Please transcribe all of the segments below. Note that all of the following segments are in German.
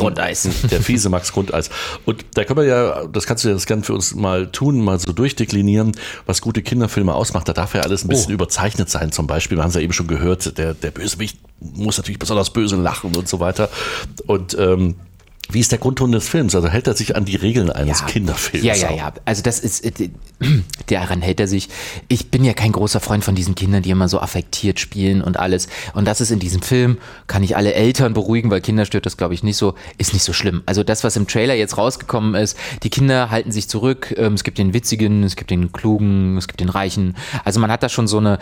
Grundeis. Der fiese Max Grundeis. Und da können wir ja, das kannst du ja gerne für uns mal tun, mal so durchdeklinieren, was gute Kinderfilme ausmacht. Da darf ja alles ein bisschen überzeichnet sein. Zum Beispiel, wir haben es ja eben schon gehört, der Bösewicht muss natürlich besonders böse lachen und so weiter. Und wie ist der Grundton des Films? Also hält er sich an die Regeln eines Kinderfilms? Ja. Also das ist, daran hält er sich. Ich bin ja kein großer Freund von diesen Kindern, die immer so affektiert spielen und alles. Und das ist in diesem Film, kann ich alle Eltern beruhigen, weil Kinder stört das, glaube ich, nicht so, ist nicht so schlimm. Also das, was im Trailer jetzt rausgekommen ist, die Kinder halten sich zurück. Es gibt den Witzigen, es gibt den Klugen, es gibt den Reichen. Also man hat da schon so ein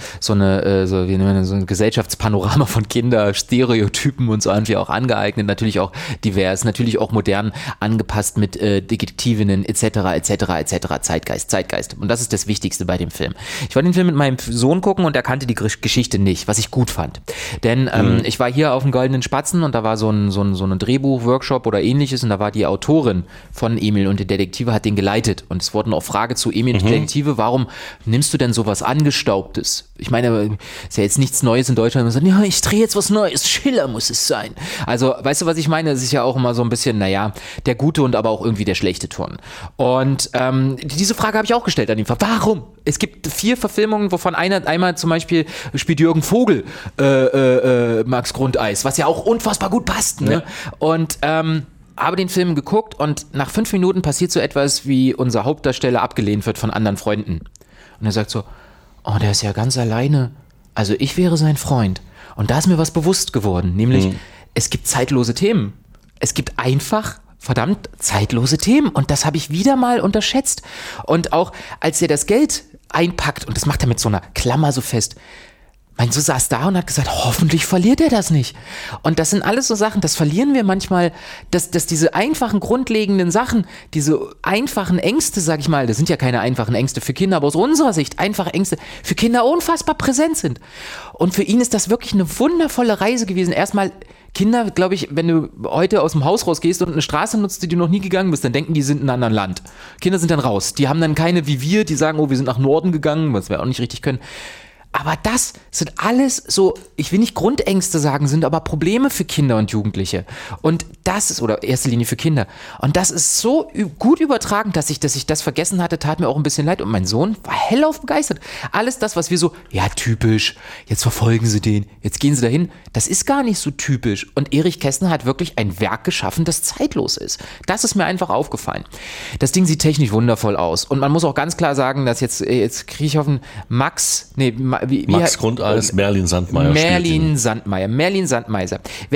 Gesellschaftspanorama von Stereotypen und so irgendwie auch angeeignet. Natürlich auch divers, natürlich auch modern angepasst mit Detektivinnen etc. Zeitgeist. Und das ist das Wichtigste bei dem Film. Ich wollte den Film mit meinem Sohn gucken und er kannte die Geschichte nicht, was ich gut fand. Denn ich war hier auf dem Goldenen Spatzen und da war so ein Drehbuch-Workshop oder ähnliches und da war die Autorin von Emil und die Detektive, hat den geleitet. Und es wurde eine Frage zu Emil und die Detektive, warum nimmst du denn sowas Angestaubtes? Ich meine, ist ja jetzt nichts Neues in Deutschland. Man sagt, ja, ich drehe jetzt was Neues, Schiller muss es sein. Also, weißt du, was ich meine? Es ist ja auch immer so ein bisschen, naja, der gute und aber auch irgendwie der schlechte Ton. Und diese Frage habe ich auch gestellt an ihn. Warum? Es gibt 4 Verfilmungen, wovon einmal zum Beispiel spielt Jürgen Vogel Max Grundeis, was ja auch unfassbar gut passt. Ne? Ja. Und habe den Film geguckt und nach 5 Minuten passiert so etwas, wie unser Hauptdarsteller abgelehnt wird von anderen Freunden. Und er sagt so, oh, der ist ja ganz alleine. Also ich wäre sein Freund. Und da ist mir was bewusst geworden, nämlich es gibt zeitlose Themen. Es gibt einfach verdammt zeitlose Themen und das habe ich wieder mal unterschätzt. Und auch als er das Geld einpackt und das macht er mit so einer Klammer so fest, mein Sohn saß da und hat gesagt, hoffentlich verliert er das nicht. Und das sind alles so Sachen, das verlieren wir manchmal, dass diese einfachen, grundlegenden Sachen, diese einfachen Ängste, sag ich mal, das sind ja keine einfachen Ängste für Kinder, aber aus unserer Sicht einfache Ängste für Kinder unfassbar präsent sind. Und für ihn ist das wirklich eine wundervolle Reise gewesen. Erstmal Kinder, glaube ich, wenn du heute aus dem Haus rausgehst und eine Straße nutzt, die du noch nie gegangen bist, dann denken die sind in einem anderen Land. Kinder sind dann raus. Die haben dann keine wie wir, die sagen, oh, wir sind nach Norden gegangen, was wir auch nicht richtig können. Aber das sind alles so, ich will nicht Grundängste sagen, sind aber Probleme für Kinder und Jugendliche. Und das ist, oder in erster Linie für Kinder. Und das ist so gut übertragen, dass ich das vergessen hatte, tat mir auch ein bisschen leid. Und mein Sohn war hellauf begeistert. Alles das, was wir so, ja typisch, jetzt verfolgen sie den, jetzt gehen sie dahin, das ist gar nicht so typisch. Und Erich Kästner hat wirklich ein Werk geschaffen, das zeitlos ist. Das ist mir einfach aufgefallen. Das Ding sieht technisch wundervoll aus. Und man muss auch ganz klar sagen, dass jetzt kriege ich auf den Max Grundeis, Merlin Sandmeier. Merlin Sandmeier.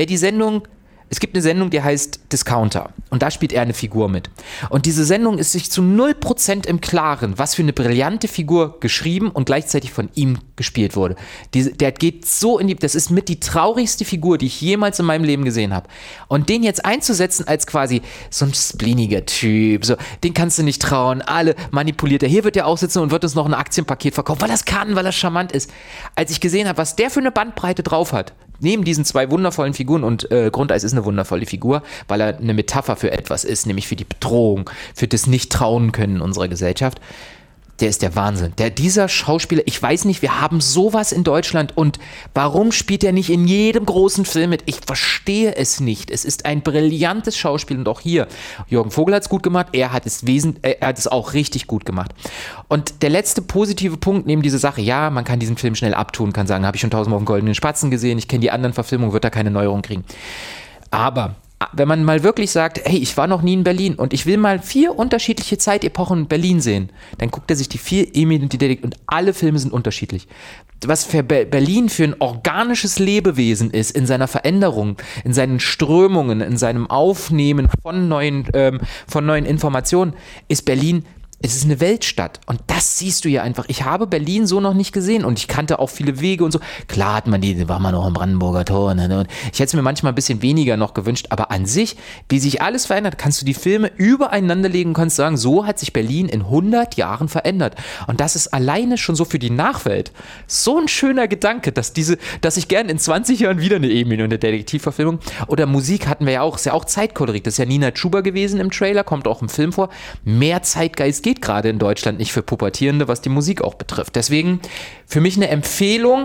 Es gibt eine Sendung, die heißt Discounter und da spielt er eine Figur mit. Und diese Sendung ist sich zu 0% im Klaren, was für eine brillante Figur geschrieben und gleichzeitig von ihm gespielt wurde. Der geht so das ist mit die traurigste Figur, die ich jemals in meinem Leben gesehen habe. Und den jetzt einzusetzen als quasi so ein spleeniger Typ, so, den kannst du nicht trauen, alle manipuliert er. Hier wird er auch sitzen und wird uns noch ein Aktienpaket verkaufen, weil er es kann, weil er charmant ist. Als ich gesehen habe, was der für eine Bandbreite drauf hat, neben diesen 2 wundervollen Figuren und Grundeis ist eine wundervolle Figur, weil er eine Metapher für etwas ist, nämlich für die Bedrohung, für das Nicht-Trauen-Können unserer Gesellschaft. Der ist der Wahnsinn. Dieser Schauspieler, ich weiß nicht, wir haben sowas in Deutschland und warum spielt er nicht in jedem großen Film mit? Ich verstehe es nicht. Es ist ein brillantes Schauspiel und auch hier, Jürgen Vogel hat es gut gemacht, er hat es auch richtig gut gemacht. Und der letzte positive Punkt neben dieser Sache, ja, man kann diesen Film schnell abtun, kann sagen, habe ich schon 1000-mal auf dem Goldenen Spatzen gesehen, ich kenne die anderen Verfilmungen, wird da keine Neuerung kriegen. Aber wenn man mal wirklich sagt, hey, ich war noch nie in Berlin und ich will mal 4 unterschiedliche Zeitepochen in Berlin sehen, dann guckt er sich die 4 Emil und die Detektive und alle Filme sind unterschiedlich. Was für Berlin für ein organisches Lebewesen ist in seiner Veränderung, in seinen Strömungen, in seinem Aufnehmen von neuen Informationen, ist Berlin. Es ist eine Weltstadt und das siehst du ja einfach. Ich habe Berlin so noch nicht gesehen und ich kannte auch viele Wege und so. Klar war man noch im Brandenburger Tor. Ne? Und ich hätte es mir manchmal ein bisschen weniger noch gewünscht, aber an sich, wie sich alles verändert, kannst du die Filme übereinander legen und kannst sagen, so hat sich Berlin in 100 Jahren verändert. Und das ist alleine schon so für die Nachwelt so ein schöner Gedanke, dass ich gerne in 20 Jahren wieder eine Emil und eine Detektivverfilmung oder Musik hatten wir ja auch, ist ja auch Zeitkolorit. Das ist ja Nina Chuba gewesen im Trailer, kommt auch im Film vor. Mehr Zeitgeist geht gerade in Deutschland nicht für Pubertierende, was die Musik auch betrifft. Deswegen für mich eine Empfehlung,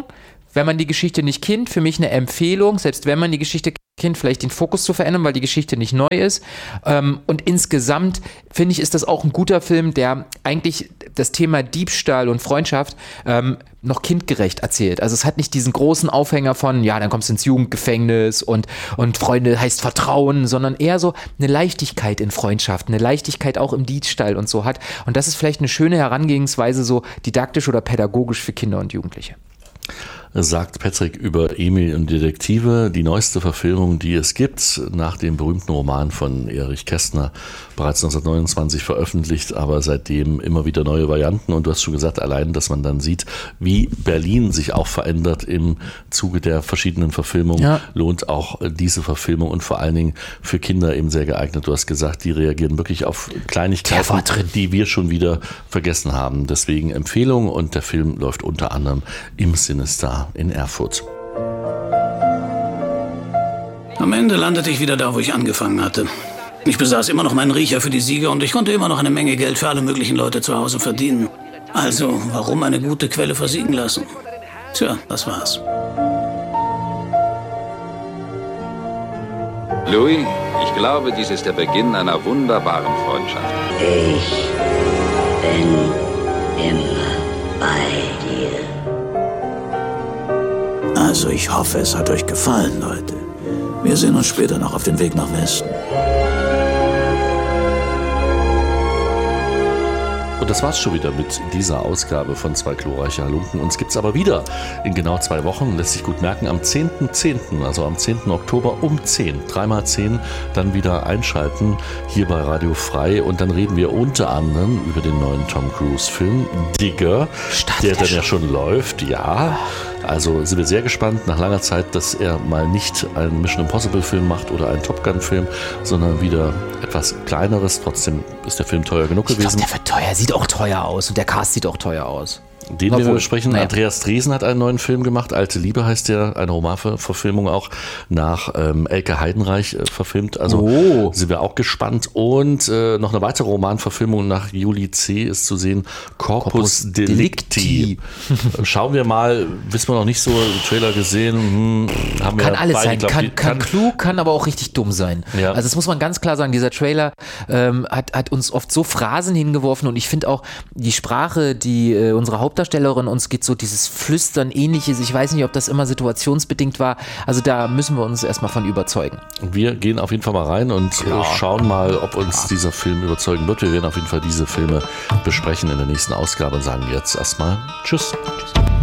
wenn man die Geschichte nicht kennt, für mich eine Empfehlung, selbst wenn man die Geschichte kennt, vielleicht den Fokus zu verändern, weil die Geschichte nicht neu ist. Und insgesamt, finde ich, ist das auch ein guter Film, der eigentlich das Thema Diebstahl und Freundschaft noch kindgerecht erzählt. Also es hat nicht diesen großen Aufhänger von, ja, dann kommst du ins Jugendgefängnis und Freunde heißt Vertrauen, sondern eher so eine Leichtigkeit in Freundschaft, eine Leichtigkeit auch im Diebstahl und so hat. Und das ist vielleicht eine schöne Herangehensweise, so didaktisch oder pädagogisch für Kinder und Jugendliche. Sagt Patrick über Emil und Detektive, die neueste Verfilmung, die es gibt, nach dem berühmten Roman von Erich Kästner, bereits 1929 veröffentlicht, aber seitdem immer wieder neue Varianten. Und du hast schon gesagt, allein, dass man dann sieht, wie Berlin sich auch verändert im Zuge der verschiedenen Verfilmungen, lohnt auch diese Verfilmung und vor allen Dingen für Kinder eben sehr geeignet. Du hast gesagt, die reagieren wirklich auf Kleinigkeiten, die wir schon wieder vergessen haben. Deswegen Empfehlung, und der Film läuft unter anderem im Cinestar in Erfurt. Am Ende landete ich wieder da, wo ich angefangen hatte. Ich besaß immer noch meinen Riecher für die Sieger und ich konnte immer noch eine Menge Geld für alle möglichen Leute zu Hause verdienen. Also, warum eine gute Quelle versiegen lassen? Tja, das war's. Louis, ich glaube, dies ist der Beginn einer wunderbaren Freundschaft. Ich bin immer bei dir. Also, ich hoffe, es hat euch gefallen, Leute. Wir sehen uns später noch auf dem Weg nach Westen. Und das war's schon wieder mit dieser Ausgabe von Zwei glorreiche Halunken. Uns gibt's aber wieder in genau 2 Wochen, lässt sich gut merken, am 10.10., also am 10. Oktober um 10, 3x10, dann wieder einschalten hier bei Radio Frei. Und dann reden wir unter anderem über den neuen Tom Cruise-Film Digger, der dann ja schon läuft, ja. Also sind wir sehr gespannt, nach langer Zeit, dass er mal nicht einen Mission Impossible Film macht oder einen Top Gun Film, sondern wieder etwas Kleineres. Trotzdem ist der Film teuer genug gewesen. Ich glaube, der wird teuer, sieht auch teuer aus und der Cast sieht auch teuer aus. Den wir besprechen. Naja. Andreas Dresen hat einen neuen Film gemacht. Alte Liebe heißt der, eine Romanverfilmung auch nach Elke Heidenreich verfilmt. Also sind wir auch gespannt. Und noch eine weitere Romanverfilmung nach Juli C. ist zu sehen. Corpus Delicti. Schauen wir mal, wissen wir noch nicht so, Trailer gesehen. Haben kann wir alles beide, sein, kann klug, kann aber auch richtig dumm sein. Ja. Also das muss man ganz klar sagen, dieser Trailer hat uns oft so Phrasen hingeworfen und ich finde auch die Sprache, die unsere Hauptdarstellerin uns geht, so dieses Flüstern, ähnliches, ich weiß nicht, ob das immer situationsbedingt war, also da müssen wir uns erstmal von überzeugen. Wir gehen auf jeden Fall mal rein und schauen mal, ob uns dieser Film überzeugen wird. Wir werden auf jeden Fall diese Filme besprechen in der nächsten Ausgabe und sagen jetzt erstmal Tschüss.